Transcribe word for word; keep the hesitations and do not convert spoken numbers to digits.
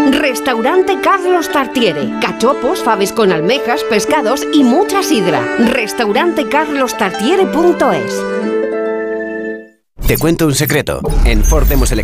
Restaurante Carlos Tartiere. Cachopos, faves con almejas, pescados y mucha sidra. Restaurante carlos tartiere punto es. Te cuento un secreto. En Ford hemos seleccionado